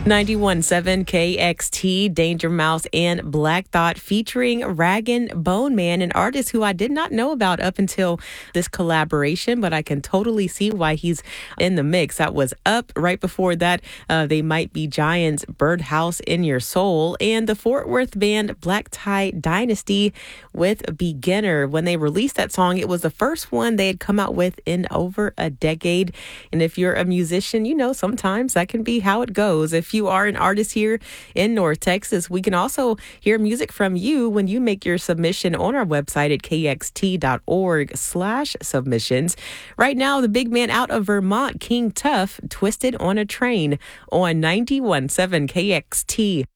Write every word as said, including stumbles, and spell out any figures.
ninety-one point seven K X T, Danger Mouse and Black Thought featuring Rag'n'Bone Man, an artist who I did not know about up until this collaboration, but I can totally see why he's in the mix. That was Up. Right before that, uh, They Might Be Giants, Birdhouse in Your Soul, and the Fort Worth band Black Tie Dynasty with Beginner. When they released that song, it was the first one they had come out with in over a decade. And if you're a musician, you know sometimes that can be how it goes. If you are an artist here in North Texas, we can also hear music from you when you make your submission on our website at kxt.org slash submissions. Right now, the big man out of Vermont, King Tuff, Twisted on a Train on ninety-one point seven K X T.